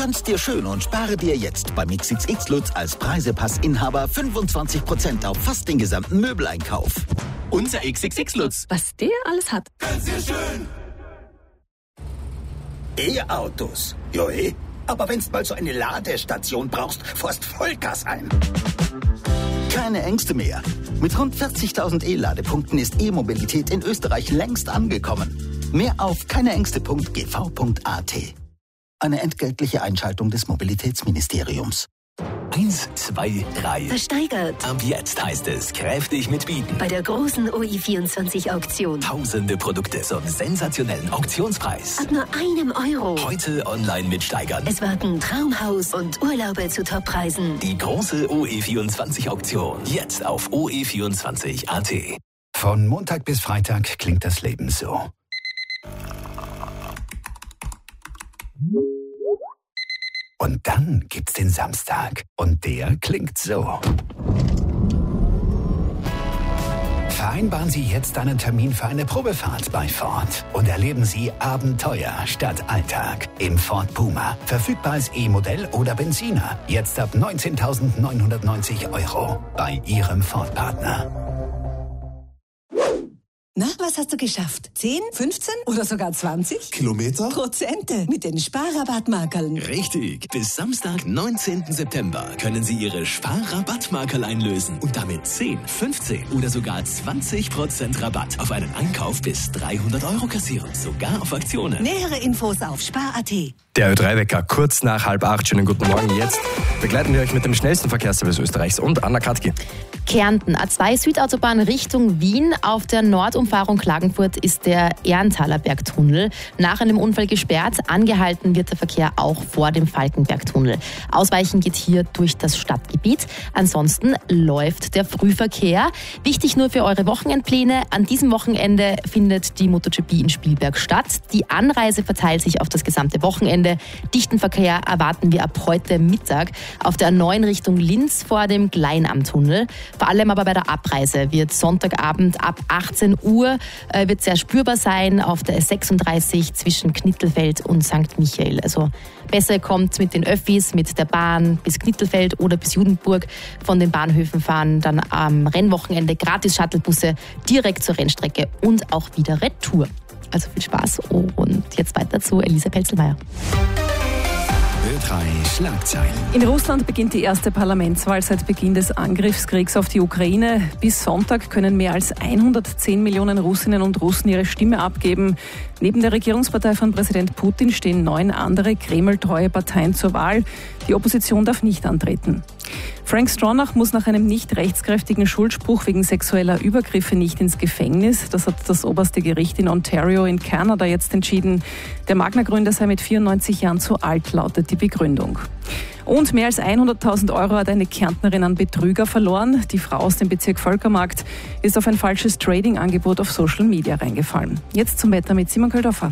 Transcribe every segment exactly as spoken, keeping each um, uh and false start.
Tanz dir schön und spare dir jetzt beim X X X Lutz als Preisepassinhaber fünfundzwanzig Prozent auf fast den gesamten Möbeleinkauf. Unser X X X Lutz. Was der alles hat. Tanz dir schön. E-Autos. Jo, eh. Aber wenn's mal so eine Ladestation brauchst, fährst Vollgas ein. Keine Ängste mehr. Mit rund vierzigtausend E-Ladepunkten ist E-Mobilität in Österreich längst angekommen. Mehr auf keineängste punkt g v punkt a t. Eine entgeltliche Einschaltung des Mobilitätsministeriums. Eins, zwei, drei. Versteigert. Ab jetzt heißt es kräftig mitbieten. Bei der großen O I vierundzwanzig Auktion. Tausende Produkte zum sensationellen Auktionspreis. Ab nur einem Euro. Heute online mitsteigern. Es warten Traumhaus und Urlaube zu Toppreisen. Die große O E vierundzwanzig Auktion. Jetzt auf O E vierundzwanzig punkt a t. Von Montag bis Freitag klingt das Leben so. Und dann gibt's den Samstag. Und der klingt so. Vereinbaren Sie jetzt einen Termin für eine Probefahrt bei Ford und erleben Sie Abenteuer statt Alltag im Ford Puma. Verfügbar als E-Modell oder Benziner. Jetzt ab neunzehntausendneunhundertneunzig Euro bei Ihrem Ford-Partner. Na, was hast du geschafft? zehn, fünfzehn oder sogar zwanzig? Kilometer? Prozente mit den Sparrabattmarkerln. Richtig. Bis Samstag, neunzehnten September können Sie Ihre Sparrabattmarkerl einlösen und damit zehn, fünfzehn oder sogar zwanzig Prozent Rabatt auf einen Einkauf bis dreihundert Euro kassieren. Sogar auf Aktionen. Nähere Infos auf spar punkt a t. Der Ö drei Wecker kurz nach halb acht. Schönen guten Morgen. Jetzt begleiten wir euch mit dem schnellsten Verkehrsservice Österreichs und Anna Katki. Kärnten, A zwei Südautobahn Richtung Wien. Auf der Nordumfahrung Klagenfurt ist der Ehrenthaler Bergtunnel nach einem Unfall gesperrt. Angehalten wird der Verkehr auch vor dem Falkenbergtunnel. Ausweichen geht hier durch das Stadtgebiet. Ansonsten läuft der Frühverkehr. Wichtig nur für eure Wochenendpläne. An diesem Wochenende findet die MotoGP in Spielberg statt. Die Anreise verteilt sich auf das gesamte Wochenende. Dichten Verkehr erwarten wir ab heute Mittag auf der A neun Richtung Linz vor dem Gleinamtunnel. Vor allem aber bei der Abreise wird Sonntagabend ab achtzehn Uhr äh, wird sehr spürbar sein auf der S sechsunddreißig zwischen Knittelfeld und Sankt Michael. Also besser ihr kommt mit den Öffis, mit der Bahn bis Knittelfeld oder bis Judenburg. Von den Bahnhöfen fahren dann am Rennwochenende gratis Shuttlebusse direkt zur Rennstrecke und auch wieder Retour. Also viel Spaß und jetzt weiter zu Elisa Pelzelmeier. Ö drei Schlagzeilen. In Russland beginnt die erste Parlamentswahl seit Beginn des Angriffskriegs auf die Ukraine. Bis Sonntag können mehr als hundertzehn Millionen Russinnen und Russen ihre Stimme abgeben. Neben der Regierungspartei von Präsident Putin stehen neun andere kremltreue Parteien zur Wahl. Die Opposition darf nicht antreten. Frank Stronach muss nach einem nicht rechtskräftigen Schuldspruch wegen sexueller Übergriffe nicht ins Gefängnis. Das hat das oberste Gericht in Ontario in Kanada jetzt entschieden. Der Magna-Gründer sei mit vierundneunzig Jahren zu alt, lautet die Begründung. Und mehr als hunderttausend Euro hat eine Kärntnerin an Betrüger verloren. Die Frau aus dem Bezirk Völkermarkt ist auf ein falsches Trading-Angebot auf Social Media reingefallen. Jetzt zum Wetter mit Simon Köldorfer.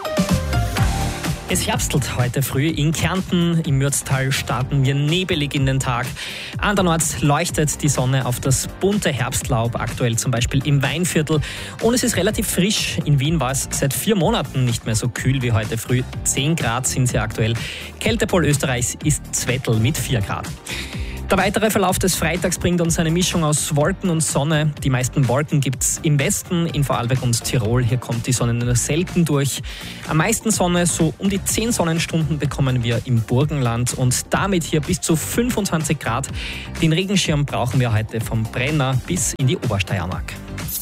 Es herbstelt heute früh in Kärnten. Im Mürztal starten wir nebelig in den Tag. Andernorts leuchtet die Sonne auf das bunte Herbstlaub, aktuell zum Beispiel im Weinviertel. Und es ist relativ frisch. In Wien war es seit vier Monaten nicht mehr so kühl wie heute früh. zehn Grad sind sie aktuell. Kältepol Österreichs ist Zwettl mit vier Grad. Der weitere Verlauf des Freitags bringt uns eine Mischung aus Wolken und Sonne. Die meisten Wolken gibt es im Westen, in Vorarlberg und Tirol. Hier kommt die Sonne nur selten durch. Am meisten Sonne, so um die zehn Sonnenstunden, bekommen wir im Burgenland und damit hier bis zu fünfundzwanzig Grad. Den Regenschirm brauchen wir heute vom Brenner bis in die Obersteiermark.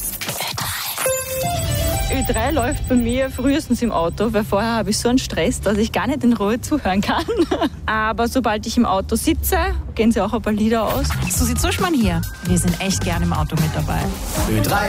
Ö drei läuft bei mir frühestens im Auto, weil vorher habe ich so einen Stress, dass ich gar nicht in Ruhe zuhören kann. Aber sobald ich im Auto sitze, gehen sie auch ein paar Lieder aus. Susi Zuschmann hier. Wir sind echt gerne im Auto mit dabei. Ö drei